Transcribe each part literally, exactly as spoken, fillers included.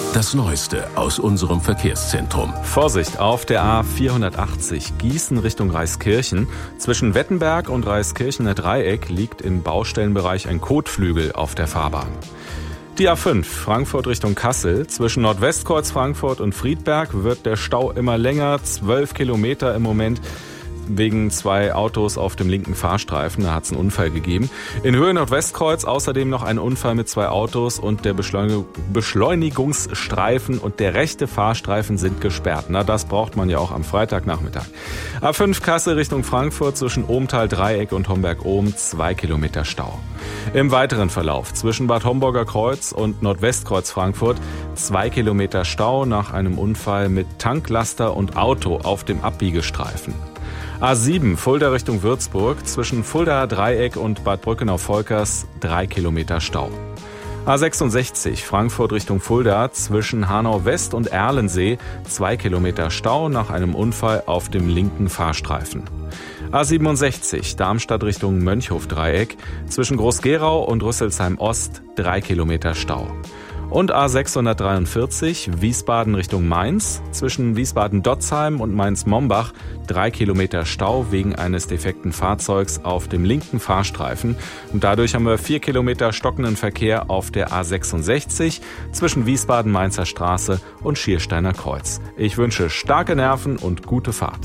Das Neueste aus unserem Verkehrszentrum. Vorsicht auf der A vierhundertachtzig Gießen Richtung Reiskirchen. Zwischen Wettenberg und Reiskirchener Dreieck liegt im Baustellenbereich ein Kotflügel auf der Fahrbahn. Die A fünf Frankfurt Richtung Kassel. Zwischen Nordwestkreuz Frankfurt und Friedberg wird der Stau immer länger. Zwölf Kilometer im Moment. Wegen zwei Autos auf dem linken Fahrstreifen. Da hat es einen Unfall gegeben. In Höhe Nordwestkreuz außerdem noch ein Unfall mit zwei Autos und der Beschleunig- Beschleunigungsstreifen und der rechte Fahrstreifen sind gesperrt. Na, das braucht man ja auch am Freitagnachmittag. A fünf Kassel Richtung Frankfurt zwischen Ohmtal Dreieck und Homberg-Ohm zwei Kilometer Stau. Im weiteren Verlauf zwischen Bad Homburger Kreuz und Nordwestkreuz Frankfurt zwei Kilometer Stau nach einem Unfall mit Tanklaster und Auto auf dem Abbiegestreifen. A sieben Fulda Richtung Würzburg zwischen Fulda Dreieck und Bad Brückenau-Volkers drei Kilometer Stau. A sechsundsechzig Frankfurt Richtung Fulda zwischen Hanau West und Erlensee zwei Kilometer Stau nach einem Unfall auf dem linken Fahrstreifen. A siebenundsechzig Darmstadt Richtung Mönchhof-Dreieck zwischen Groß-Gerau und Rüsselsheim Ost drei Kilometer Stau. Und A sechshundertdreiundvierzig Wiesbaden Richtung Mainz zwischen Wiesbaden-Dotzheim und Mainz-Mombach drei Kilometer Stau wegen eines defekten Fahrzeugs auf dem linken Fahrstreifen. Und dadurch haben wir vier Kilometer stockenden Verkehr auf der A sechsundsechzig zwischen Wiesbaden-Mainzer Straße und Schiersteiner Kreuz. Ich wünsche starke Nerven und gute Fahrt.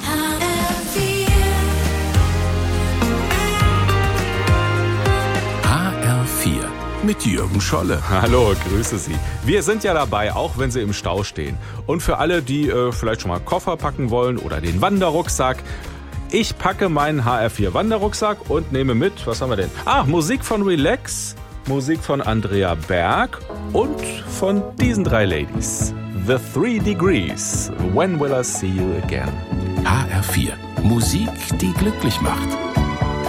H R vier mit Jürgen Scholle. Hallo, grüße Sie. Wir sind ja dabei, auch wenn Sie im Stau stehen. Und für alle, die äh, vielleicht schon mal Koffer packen wollen oder den Wanderrucksack, ich packe meinen H R vier Wanderrucksack und nehme mit, was haben wir denn? Ah, Musik von Relax, Musik von Andrea Berg und von diesen drei Ladies. The Three Degrees, When Will I See You Again? H R vier, Musik, die glücklich macht.